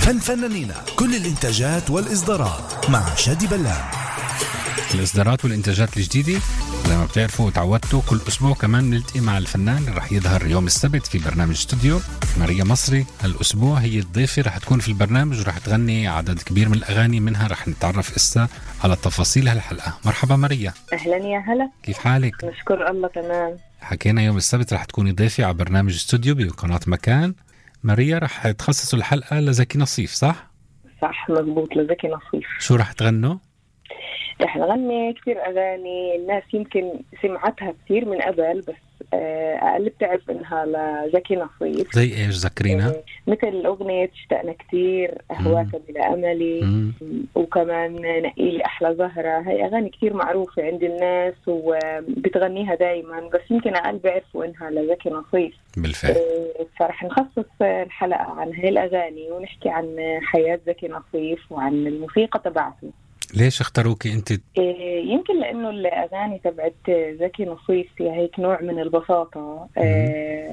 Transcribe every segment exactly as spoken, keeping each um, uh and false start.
فن فنانينا، كل الإنتاجات والإصدارات مع شادي بلان. الإصدارات والإنتاجات الجديدة زي ما بتعرفوا وتعودتوا كل أسبوع كمان نلتقي مع الفنان اللي رح يظهر يوم السبت في برنامج استوديو. ماريا مصري هالأسبوع هي الضيفة، رح تكون في البرنامج ورح تغني عدد كبير من الأغاني، منها رح نتعرف إسا على تفاصيل هالحلقة. مرحبا ماريا. أهلا يا هلا، كيف حالك؟ نشكر الله تمام. حكينا يوم السبت رح تكوني ضيفة على برنامج استوديو بقناة مكان. ماريا رح تخصصوا الحلقة لزكي نصيف صح؟ صح مزبوط، لزكي نصيف. شو رح تغنوا؟ رح نغني كثير أغاني الناس يمكن سمعتها كثير من قبل، بس أقل بتعرف إنها لزكي نصيف. زي إيش ذكرينا؟ مثل أغنية اشتقنا كثير، أهواك بلا أملي، مم. وكمان نقيلي أحلى زهرة. هاي أغاني كثير معروفة عند الناس وبتغنيها دايما، بس يمكن أقل بعرفوا إنها لزكي نصيف. بالفعل. فرح نخصص الحلقة عن هاي الأغاني ونحكي عن حياة زكي نصيف وعن الموسيقى تبعته. ليش اختاروكي انت؟ إيه يمكن لانه الاغاني تبعت زكي نصيف فيها هيك نوع من البساطه، إيه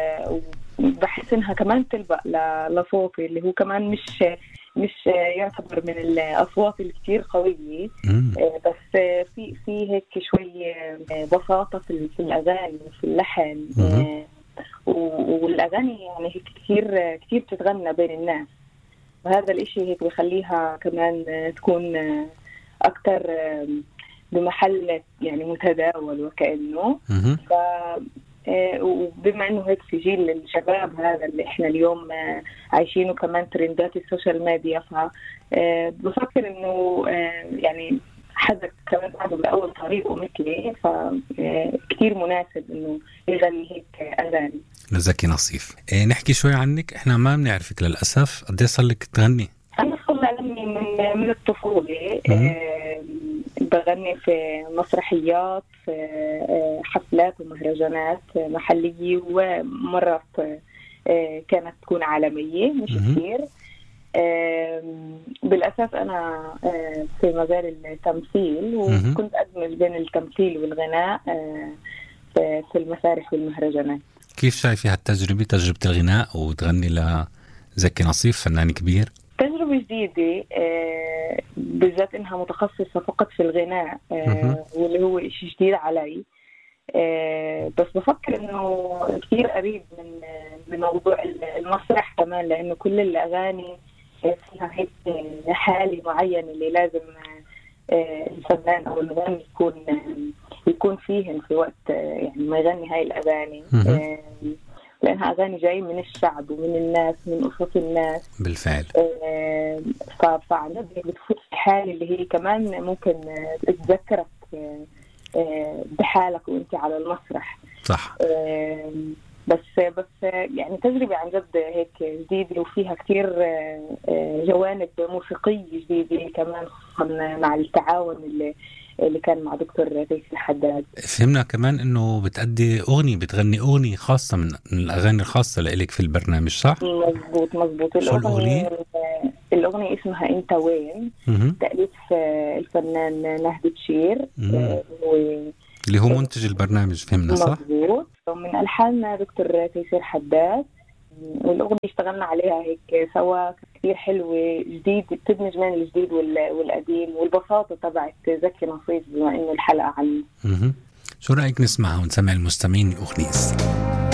وبحس انها كمان تلبق لصوتي اللي هو كمان مش مش يعتبر من الاصوات الكتير قويه، إيه بس في في هيك شوي بساطه في الاغاني وفي اللحن، إيه والاغاني يعني هيك كتير كتير بتتغنى بين الناس، وهذا الاشي هيك بيخليها كمان تكون اكتر بمحل يعني متداول وكأنه. ف وبما انه هيك في جيل الشباب هذا اللي احنا اليوم عايشينه كمان ترندات السوشيال ميديا، ف بفكر انه يعني حدا كمان بعده بأول طريقه مثلي، فكتير مناسب انه يغني هيك اغاني لزكي نصيف. إيه نحكي شوي عنك، احنا ما بنعرفك للاسف. قد ايه صار لك تغني؟ انا صار لي من من الطفوله، إيه بغني في مسرحيات، في حفلات ومهرجانات محليه، ومرات إيه كانت تكون عالميه مش كثير. بالأساس أنا في مجال التمثيل، وكنت أدمج بين التمثيل والغناء في المسارح والمهرجانات. كيف شايفة هالتجربة، تجربة الغناء وتغني لزكي نصيف فنان كبير؟ تجربة جديدة، بالذات إنها متخصصة فقط في الغناء، واللي هو إشي جديد علي. بس بفكر إنه كثير قريب من من موضوع المسرح كمان، لأنه كل الأغاني فيها هيك حالة معينة اللي لازم الفنان أو المغني يكون يكون فيهن في وقت يعني ما يغني هاي الأغاني، لأنها أغاني جاي من الشعب ومن الناس، من قصص الناس. بالفعل. فعلا بتفوت في حالة اللي هي كمان ممكن تتذكرك بحالك وانت على المسرح. صح. بس بس يعني تجربة عن جد هيك جديدة، وفيها كتير جوانب موسيقية جديدة كمان، خصوصا مع التعاون اللي اللي كان مع دكتور تيسير حداد. فهمنا كمان انه بتأدي اغنية، بتغني اغنية خاصة من الاغاني الخاصة لإلك في البرنامج صح؟ مزبوط مزبوط. شو الأغنية؟ الأغنية اسمها انت وين، تأليف الفنان نهدي بشير، اللي هو منتج البرنامج. فهمنا صح؟ مزبوط. ومن ألحان دكتور تيسير حداد، والأغنية اشتغلنا عليها هيك سوا كتير حلوة، جديد، بتدمج بين الجديد والقديم والبساطة تبعت زكي نصيف، بما إنه الحلقة عنه. شو رأيك نسمعها ونسمع المستمعين أغنية؟